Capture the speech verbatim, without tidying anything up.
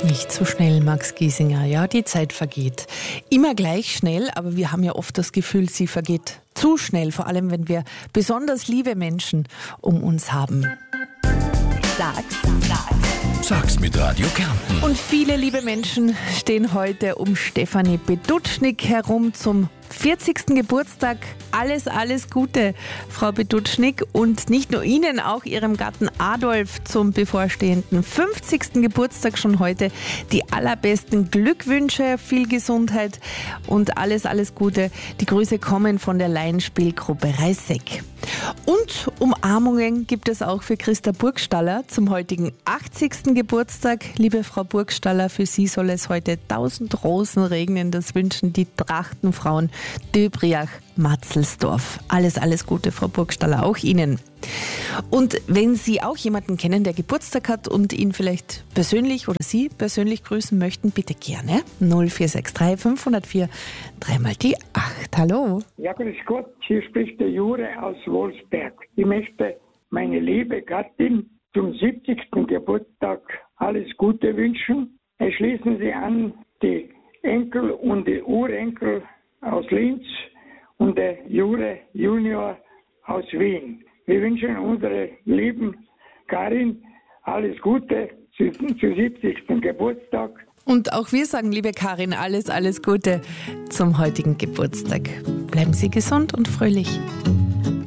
Nicht so schnell, Max Giesinger. Ja, die Zeit vergeht. Immer gleich schnell, aber wir haben ja oft das Gefühl, sie vergeht zu schnell. Vor allem, wenn wir besonders liebe Menschen um uns haben. Sag's, sag's. Sag's mit Radio Kärnten. Und viele liebe Menschen stehen heute um Stefanie Bedutschnik herum zum vierzigsten Geburtstag. Alles, alles Gute, Frau Bedutschnik. Und nicht nur Ihnen, auch Ihrem Gatten Adolf zum bevorstehenden fünfzigsten Geburtstag schon heute. Die allerbesten Glückwünsche, viel Gesundheit und alles, alles Gute. Die Grüße kommen von der Laienspielgruppe Reisseck. Und Umarmungen gibt es auch für Christa Burgstaller zum heutigen achtzigsten Geburtstag. Liebe Frau Burgstaller, für Sie soll es heute tausend Rosen regnen. Das wünschen die Trachtenfrauen Döbriach, Matzelsdorf. Alles, alles Gute, Frau Burgstaller, auch Ihnen. Und wenn Sie auch jemanden kennen, der Geburtstag hat und ihn vielleicht persönlich oder Sie persönlich grüßen möchten, bitte gerne. null vier sechs drei fünf null vier dreimal die acht. Hallo. Ja, grüß Gott, hier spricht der Jure aus Wolfsberg. Ich möchte meine liebe Gattin zum siebzigsten Geburtstag alles Gute wünschen. Es schließen Sie an die Enkel und die Urenkel aus Linz und der Jure Junior aus Wien. Wir wünschen unserer lieben Karin alles Gute zu, zu siebzigsten Geburtstag. Und auch wir sagen, liebe Karin, alles, alles Gute zum heutigen Geburtstag. Bleiben Sie gesund und fröhlich.